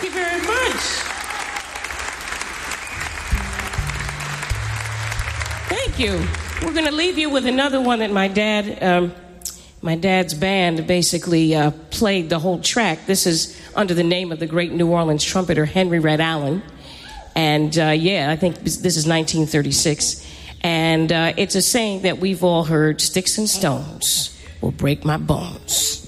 you very much. Thank you. We're going to leave you with another one that my dad's band basically played the whole track. This is under the name of the great New Orleans trumpeter Henry Red Allen. And I think this is 1936. And it's a saying that we've all heard, sticks and stones will break my bones,